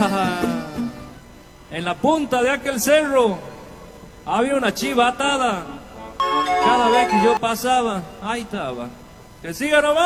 En la punta de aquel cerro había una chiva atada. Cada vez que yo pasaba, ahí estaba. Que siga nomás.